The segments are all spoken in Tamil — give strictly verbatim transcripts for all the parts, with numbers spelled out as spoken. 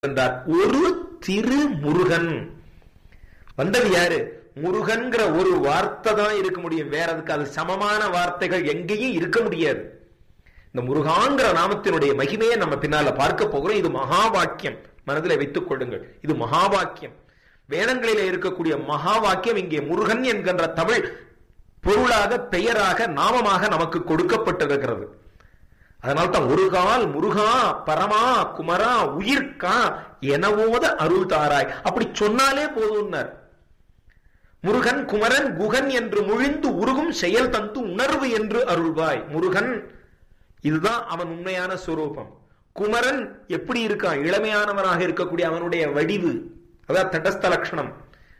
என்றார். ஒரு திருமுருகன் வந்தது யாரு? முருகன்கிற ஒரு வார்த்தை தான் இருக்க முடியும். வேற அதுக்கு அது சமமான வார்த்தைகள் எங்கேயும் இருக்க முடியாது. இந்த முருகாங்கிற நாமத்தினுடைய மகிமையை நம்ம பின்னால பார்க்க போகிறோம். இது மகா வாக்கியம், மனதில் வைத்துக் கொள்ளுங்கள். இது மகா வாக்கியம். வேதங்களிலே இருக்கக்கூடிய மகா வாக்கியம் இங்கே முருகன் என்கின்ற தமிழ் பொருளாக, பெயராக, நாமமாக நமக்கு கொடுக்கப்பட்டிருக்கிறது. அதனால்தான் முருகால் முருகா பரமா குமரா உயிர்கா எனவோத அருள் தாராய். அப்படி சொன்னாலே போதும்னார். முருகன் குமரன் குகன் என்று முழிந்து உருகும் செயல் தந்து உணர்வு என்று அருள்வாய். முருகன் இதுதான் அவன் உண்மையான சுரூபம். குமரன் எப்படி இருக்கான்? இளமையானவனாக இருக்கக்கூடிய அவனுடைய வடிவு, அதான் தடஸ்த லட்சணம்.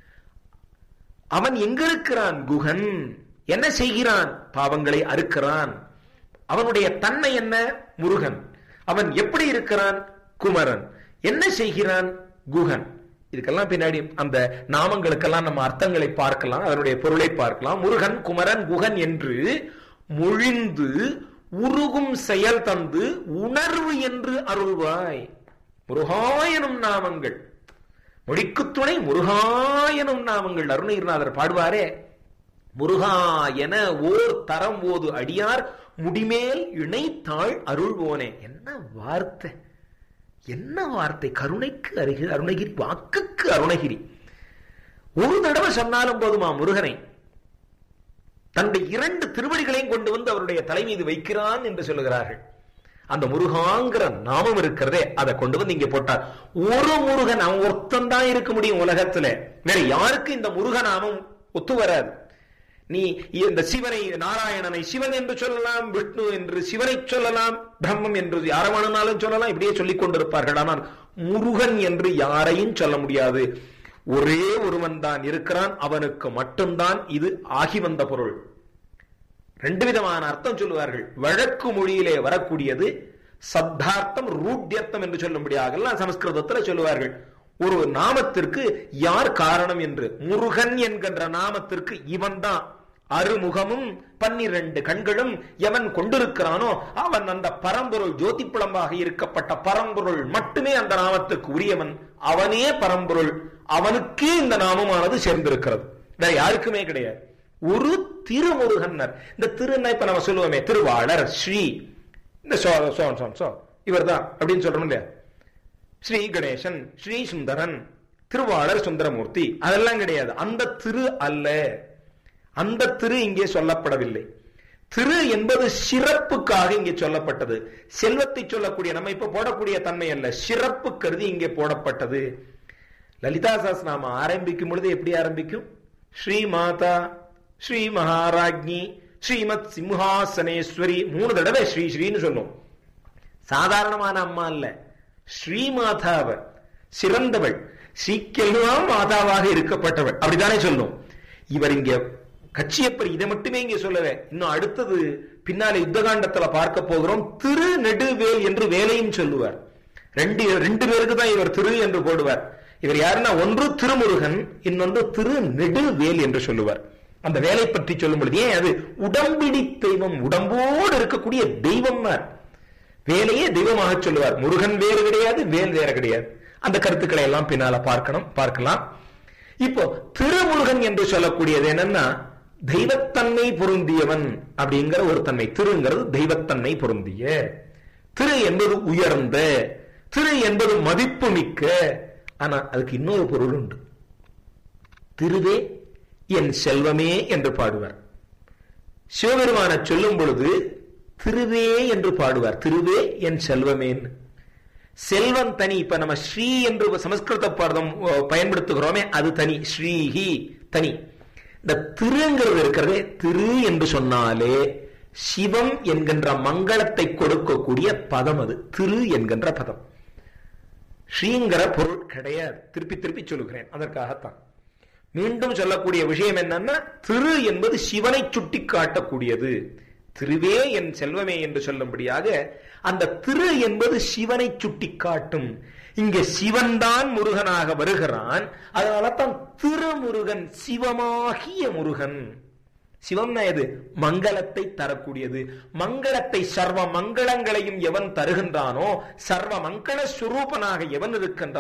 அவன் எங்க இருக்கிறான்? குகன். என்ன செய்கிறான்? பாவங்களை அறுக்கிறான். அவனுடைய தன்மை என்ன? முருகன். அவன் எப்படி இருக்கிறான்? குமரன். என்ன செய்கிறான்? குகன். இதுக்கெல்லாம் பின்னாடி அந்த நாமங்களுக்கெல்லாம் நம்ம அர்த்தங்களை பார்க்கலாம், அதனுடைய பொருளை பார்க்கலாம். முருகன் குமரன் குகன் என்று மொழிந்து உருகும் செயல் தந்து உணர்வு என்று அருள்வாய். முருகாயனும் நாமங்கள், மொழிக்கு துணை முருகாயனும் நாமங்கள். அருணகிரிநாதர் பாடுவாரே, முருகா என ஓர் தரம் ஓது அடியார் முடிமேல் இணைத்தாள் அருள்வோனே. என்ன வார்த்தை, என்ன வார்த்தை! கருணைக்கு அருகிரி, அருணகிரி வாக்குக்கு அருணகிரி. ஒரு தடவை சொன்னாலும் போதுமா முருகனை? தன்னுடைய இரண்டு திருவடிகளையும் கொண்டு வந்து அவருடைய தலை மீது வைக்கிறான் என்று சொல்லுகிறார்கள். அந்த முருகாங்கிற நாமம் இருக்கிறதே, அதை கொண்டு வந்து இங்கே போட்டார். ஒரு முருகன், அவன் ஒருத்தன் தான் இருக்க முடியும் உலகத்துல. வேற யாருக்கு இந்த முருக நாமம் ஒத்து வராது. நீ இந்த சிவனை, நாராயணனை சிவன் என்று சொல்லலாம், விஷ்ணு என்று சிவனை சொல்லலாம், பிரம்மம் என்று யாரவானாலும் சொல்லலாம், இப்படியே சொல்லிக் கொண்டிருப்பார்கள். ஆனால் முருகன் என்று யாரையும் சொல்ல முடியாது. ஒரே ஒருவன் தான் இருக்கிறான், அவனுக்கு மட்டும்தான் இது ஆகி வந்த பொருள். ரெண்டு விதமான அர்த்தம் சொல்லுவார்கள். வழக்கு மொழியிலே வரக்கூடியது சப்தார்த்தம், ரூட்யர்த்தம் என்று சொல்லும்படியாக சமஸ்கிருதத்தில் சொல்லுவார்கள். ஒரு நாமத்திற்கு யார் காரணம் என்று. முருகன் என்கின்ற நாமத்திற்கு இவன் தான் அறுமுகமும் பன்னிரண்டு கண்களும் எவன் கொண்டிருக்கிறானோ அவன் அந்த பரம்பொருள், ஜோதிப்புலமாக இருக்கப்பட்ட பரம்பொருள் மட்டுமே அந்த நாமத்துக்கு உரியவன். அவனே பரம்பொருள், அவனுக்கே இந்த நாமமானது சேர்ந்திருக்கிறது. வேற யாருக்குமே கிடையாது. ஒரு திருமுருகன்னர். இந்த திருன்னா இப்ப நம்ம சொல்லுவோமே, திருவாளர், ஸ்ரீ, இந்த இவர் தான் அப்படின்னு சொல்றோம் இல்லையா? ஸ்ரீ கணேசன், ஸ்ரீ சுந்தரன், திருவாளர் சுந்தரமூர்த்தி, அதெல்லாம் கிடையாது. அந்த திரு அல்ல, அந்த திரு இங்கே சொல்லப்படவில்லை. திரு என்பது சிறப்புக்காக இங்கே சொல்லப்பட்டது. செல்வத்தை சொல்லக்கூடிய, நம்ம இப்ப போடக்கூடிய தன்மை அல்ல, சிறப்பு கருதி இங்கே போடப்பட்டது. லலிதா சஹஸ்ரநாமம் ஆரம்பிக்கும் பொழுது எப்படி ஆரம்பிக்கும்? ஸ்ரீ மாதா, ஸ்ரீ மகாராஜ்ஞி, ஸ்ரீமத் சிம்ஹாசனேஸ்வரி. மூணு தடவை ஸ்ரீ ஸ்ரீன்னு சொல்லும். சாதாரணமான அம்மா அல்ல, ஸ்ரீமாதாவ, சிறந்தவள், ஸ்ரீக்கெல்லாம் மாதாவாக இருக்கப்பட்டவள், அப்படித்தானே சொல்லும். இவர் இங்க கச்சியப்பர் இதை மட்டுமே இங்கே சொல்லல. இன்னும் அடுத்தது பின்னாலே யுத்தகாண்டத்துல பார்க்க போகிறோம். திரு நெடுவேல் என்று வேலையும் சொல்லுவார். ரெண்டு ரெண்டு பேருக்கு தான் இவர் திரு என்று போடுவார். இவர் யாருன்னா, ஒன்று திருமுருகன், இன்னொன்று திரு நெடுவேல் என்று சொல்லுவார். அந்த வேலை பற்றி சொல்லும் பொழுது, ஏன் அது உடம்பிடி தெய்வம், உடம்போடு இருக்கக்கூடிய தெய்வம். வேலையே தெய்வமாக சொல்லுவார். முருகன் வேறு கிடையாது, வேல் வேற கிடையாது. அந்த கருத்துக்களை எல்லாம் பின்னால பார்க்கணும், பார்க்கலாம். இப்போ திருமுருகன் என்று சொல்லக்கூடியது என்னன்னா, தெய்வத்தன்மை பொருந்தியவன் அப்படிங்கிற ஒரு தன்மை. திருங்கிறது தெய்வத்தன்மை பொருந்திய. திரு என்பது உயர்ந்த, திரு என்பது மதிப்பு மிக்க. ஆனா அதுக்கு இன்னொரு பொருள் உண்டு. திருவே என் செல்வமே என்று பாடுவார். சிவபெருமான சொல்லும் பொழுது திருவே என்று பாடுவார். திருவே என் செல்வமேன்னு. செல்வம் தனி. இப்ப நம்ம ஸ்ரீ என்று சமஸ்கிருத பதம் பயன்படுத்துகிறோமே, அது தனி. ஸ்ரீஹி தனி. இந்த திருங்கிறது இருக்கிறதே, திரு என்று சொன்னாலே சிவம் என்கின்ற மங்களத்தை கொடுக்கக்கூடிய பதம் அது. திரு என்கின்ற பதம். ஸ்ரீங்கிற பொருள் கிடையாது. திருப்பி திருப்பி சொல்லுகிறேன், அதற்காகத்தான். மீண்டும் சொல்லக்கூடிய விஷயம் என்னன்னா, திரு என்பது சிவனை சுட்டி காட்டக்கூடியது. திருவே என் செல்வமே என்று சொல்லும்படியாக அந்த திரு என்பது சிவனை சுட்டி காட்டும். இங்க சிவன் தான் முருகனாக வருகிறான். அதனால தான் திருமுருகன், சிவமாகிய முருகன். சிவம்னா எது? மங்களத்தை தரக்கூடியது. மங்களத்தை, சர்வ மங்களங்களையும் எவன் தருகின்றானோ, சர்வ மங்கள சுரூபனாக எவன் இருக்கின்றான்